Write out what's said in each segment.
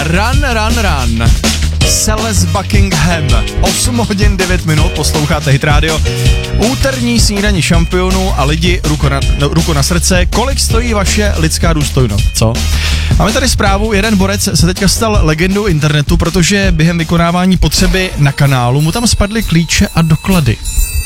Run. Celeste Buckingham. 8 hodin 9 minut, posloucháte Hit Radio. Úterní snídaní šampionů a lidi, ruku na srdce, kolik stojí vaše lidská důstojnost, co? Máme tady zprávu, jeden borec se teďka stal legendou internetu, protože během vykonávání potřeby na kanálu mu tam spadly klíče a doklady.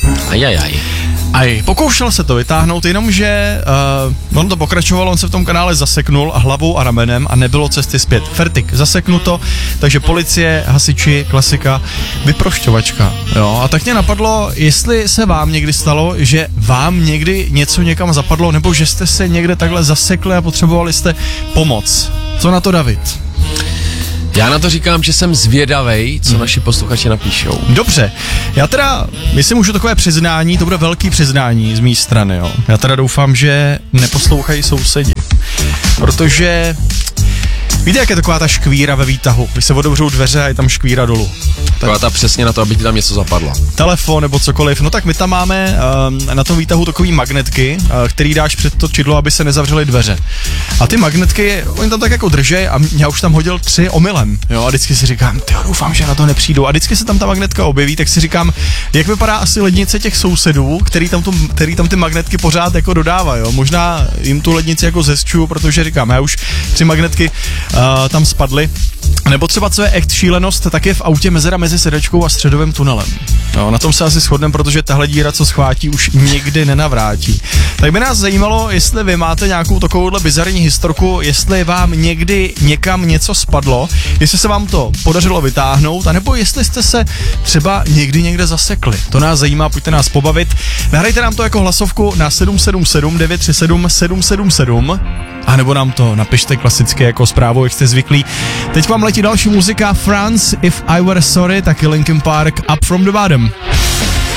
Pokoušel se to vytáhnout, jenomže on to pokračovalo, on se v tom kanále zaseknul hlavou a ramenem a nebylo cesty zpět. Fertik, zaseknuto, takže policie, hasiči, klasika, vyprošťovačka. Jo, a tak mě napadlo, jestli se vám někdy stalo, že vám někdy něco někam zapadlo, nebo že jste se někde takhle zasekli a potřebovali jste pomoc. Co na to, David? Já na to říkám, že jsem zvědavej, co naši posluchači napíšou. Dobře, já teda, myslím už o takové přiznání, to bude velký přiznání z mé strany, jo. Já teda doufám, že neposlouchají sousedi, protože víte, jak je taková ta škvíra ve výtahu, když se otevřou dveře a je tam škvíra dolů. Taková ta přesně na to, aby ti tam něco zapadlo. Telefon nebo cokoliv, no tak my tam máme na tom výtahu takový magnetky, který dáš před to čidlo, aby se nezavřely dveře. A ty magnetky, oni tam tak jako držej a já už tam hodil 3 omylem, jo, a vždycky si říkám, doufám, že na to nepřijdu. A vždycky se tam ta magnetka objeví, tak si říkám, jak vypadá asi lednice těch sousedů, který tam ty magnetky pořád jako dodávají, jo. Možná jim tu lednici jako zesčuju, protože říkám, já už 3 magnetky tam spadly. Nebo třeba co je echt šílenost, tak je v autě mezera mezi sedačkou a středovým tunelem. No, na tom se asi shodneme, protože tahle díra, co schvátí, už nikdy nenavrátí. Tak by nás zajímalo, jestli vy máte nějakou takovouhle bizarní historku, jestli vám někdy někam něco spadlo, jestli se vám to podařilo vytáhnout, anebo jestli jste se třeba někdy někde zasekli. To nás zajímá, pojďte nás pobavit. Nahrajte nám to jako hlasovku na 777 937 777. A nebo nám to napište klasicky jako zprávu, jak jste zvyklí. Teď vám letí další muzika, France, If I Were Sorry, taky Linkin Park, Up From The Bottom.